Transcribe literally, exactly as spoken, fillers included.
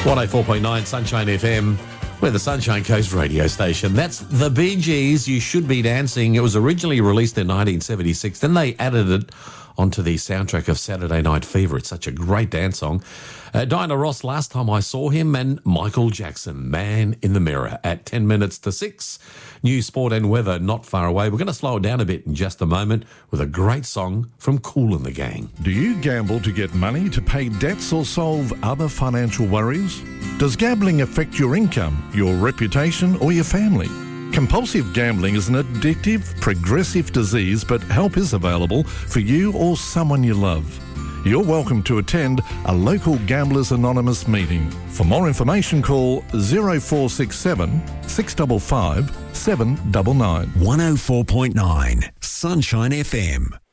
one oh four point nine Sunshine F M. We're the Sunshine Coast radio station. That's the Bee Gees, You Should Be Dancing. It was originally released in nineteen seventy-six. Then they added it onto the soundtrack of Saturday Night Fever. It's such a great dance song. Uh, Diana Ross, last time I saw him, and Michael Jackson, Man in the Mirror, at ten minutes to six. News, sport and weather not far away. We're going to slow it down a bit in just a moment with a great song from Kool and the Gang. Do you gamble to get money to pay debts or solve other financial worries? Does gambling affect your income, your reputation or your family? Compulsive gambling is an addictive, progressive disease, but help is available for you or someone you love. You're welcome to attend a local Gamblers Anonymous meeting. For more information, call zero four six seven, six five five, seven nine nine. one oh four point nine Sunshine F M.